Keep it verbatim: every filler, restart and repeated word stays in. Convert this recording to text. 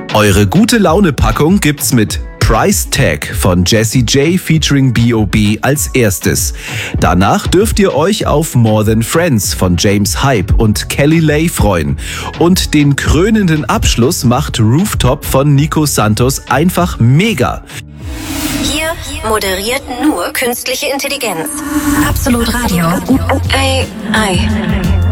Eure Gute-Laune-Packung gibt's mit Price Tag von Jessie J featuring B O B als erstes. Danach dürft ihr euch auf More Than Friends von James Hype und Kelly Lay freuen. Und den krönenden Abschluss macht Rooftop von Nico Santos einfach mega. Hier moderiert nur künstliche Intelligenz. Absolut Radio. Ei, ei.